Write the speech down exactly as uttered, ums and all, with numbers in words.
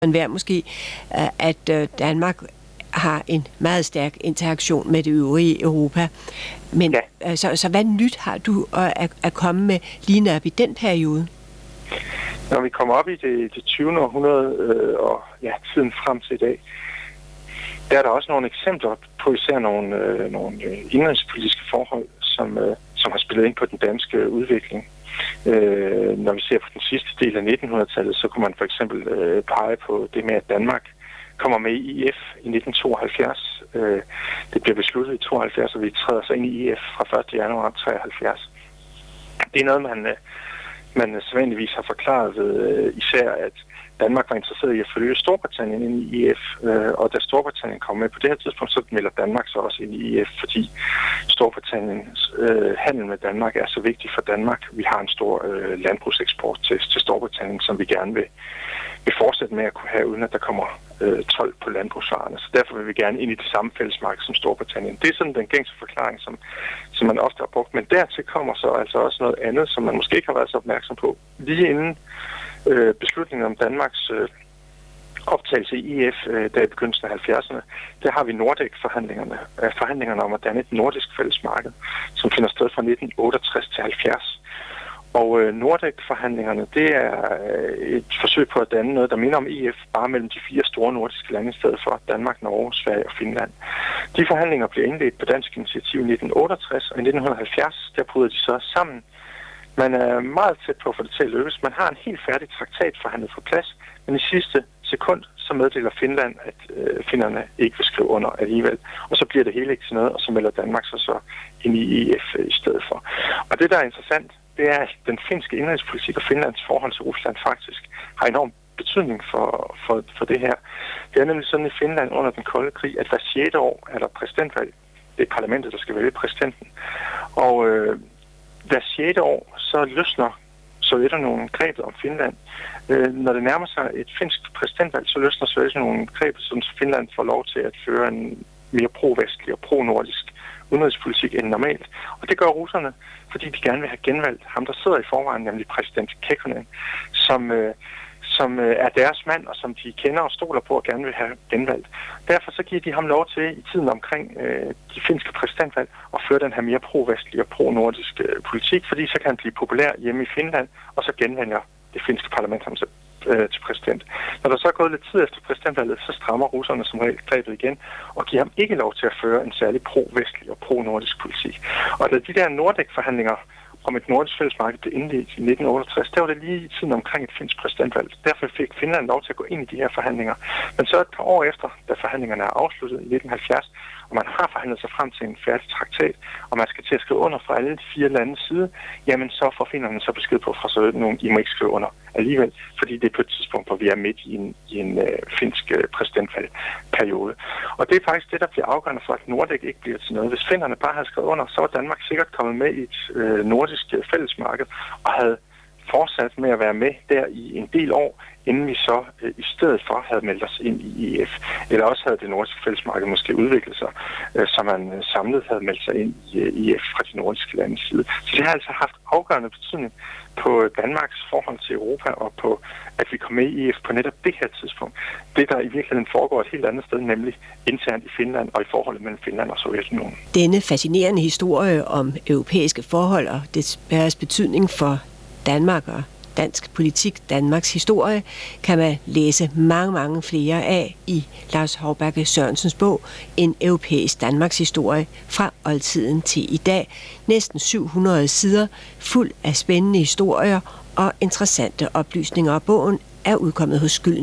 enhver måske, at Danmark har en meget stærk interaktion med det øvrige Europa. Men ja. så, så hvad nyt har du at, at komme med lige op i den periode? Når vi kommer op i det, det tyvende århundrede øh, og ja, tiden frem til i dag, der er der også nogle eksempler på især nogle, øh, nogle indrigspolitiske forhold, som, øh, som har spillet ind på den danske udvikling. Øh, når vi ser på den sidste del af nittenhundredetallet, så kunne man for eksempel øh, pege på det med, at Danmark kommer med i I F i nitten tooghalvfjerds. Øh, det bliver besluttet i tooghalvfjerds, og vi træder så ind i I F fra første januar treoghalvfjerds. Det er noget, man, man sædvanligvis har forklaret ved øh, især, at Danmark var interesseret i at følge Storbritannien ind i I F, øh, og da Storbritannien kom med på det her tidspunkt, så melder Danmark så også ind i I F, fordi Storbritanniens øh, handel med Danmark er så vigtig for Danmark. Vi har en stor øh, landbrugseksport til, til Storbritannien, som vi gerne vil, vil fortsætte med at kunne have, uden at der kommer øh, told på landbrugsvarerne. Så derfor vil vi gerne ind i det samme fællesmarked som Storbritannien. Det er sådan den gængse forklaring, som, som man ofte har brugt. Men dertil kommer så altså også noget andet, som man måske ikke har været så opmærksom på. Lige inden øh, beslutningen om Danmarks øh, optagelse i I F, øh, der i begyndelsen af halvfjerdserne, der har vi Nordek-forhandlingerne, øh, forhandlingerne om at danne et nordisk fællesmarked, som finder sted fra nitten otteogtres til halvfjerds. Og øh, Nordek-forhandlingerne, det er øh, et forsøg på at danne noget, der minder om I F, bare mellem de fire store nordiske lande i stedet for Danmark, Norge, Sverige og Finland. De forhandlinger blev indledt på dansk initiativ i nitten otteogtres, og i nitten halvfjerds, der bryder de så sammen. Man er meget tæt på at få det til at lykkes. Man har en helt færdig traktat forhandlet på plads, men i sidste sekund, så meddeler Finland, at øh, finnerne ikke vil skrive under alligevel. Og så bliver det hele ikke til noget, og så melder Danmark sig så ind i I F øh, i stedet for. Og det, der er interessant, det er, at den finske indrigspolitik og Finlands forhold til Rusland faktisk har enorm betydning for, for, for det her. Det er nemlig sådan i Finland under den kolde krig, at hver sjette år er der præsidentvalg. Det er parlamentet, der skal vælge præsidenten. Og øh, hver sjette år, så løsner Sovjetunionen grebet om Finland. Øh, når det nærmer sig et finsk præsidentvalg, så løsner Sovjetunionen grebet, så Finland får lov til at føre en mere pro-vestlig og pro-nordisk udenrigspolitik end normalt. Og det gør russerne, fordi de gerne vil have genvalgt ham, der sidder i forvejen, nemlig præsident Kekkonen, som, øh, som øh, er deres mand, og som de kender og stoler på og gerne vil have genvalgt. Derfor så giver de ham lov til i tiden omkring øh, de finske præsidentvalg at føre den her mere pro-vestlige og pro-nordiske øh, politik, fordi så kan han blive populær hjemme i Finland, og så genvælger det finske parlament ham øh, til præsident. Når der så er gået lidt tid efter præsidentvalget, så strammer russerne som regel grebet igen og giver ham ikke lov til at føre en særlig pro-vestlig og pro-nordisk politik. Og da de der Nordek-forhandlinger om et nordisk fællesmarked blev indledt i nitten otteogtres, der var det lige i tiden omkring et finsk præsidentvalg. Derfor fik Finland lov til at gå ind i de her forhandlinger. Men så et par år efter, da forhandlingerne er afsluttet i nitten halvfjerds, og man har forhandlet sig frem til en færdig traktat, og man skal til at skrive under fra alle de fire landes side, jamen så får finnerne så besked på fra Sovjetunionen, I må ikke skrive under alligevel, fordi det er på et tidspunkt, hvor vi er midt i en, i en øh, finsk øh, præsidentvalgperiode. Og det er faktisk det, der bliver afgørende for, at Nordek ikke bliver til noget. Hvis finnerne bare havde skrevet under, så var Danmark sikkert kommet med i et øh, nordisk øh, fællesmarked, og havde fortsat med at være med der i en del år, inden vi så øh, i stedet for havde meldt os ind i I F. Eller også havde det nordiske fællesmarked måske udviklet sig, øh, så man øh, samlet havde meldt sig ind i øh, I F fra de nordiske landes side. Så det har altså haft afgørende betydning på Danmarks forhold til Europa og på, at vi kom med i I F på netop det her tidspunkt. Det, der i virkeligheden foregår et helt andet sted, nemlig internt i Finland og i forholdet mellem Finland og Sovjetunionen. Denne fascinerende historie om europæiske forhold og deres betydning for Danmark og dansk politik, Danmarks historie, kan man læse mange, mange flere af i Lars Hovbakke Sørensens bog En europæisk Danmarks historie fra oldtiden til i dag. Næsten syv hundrede sider, fuld af spændende historier og interessante oplysninger. Bogen er udkommet hos Gyldent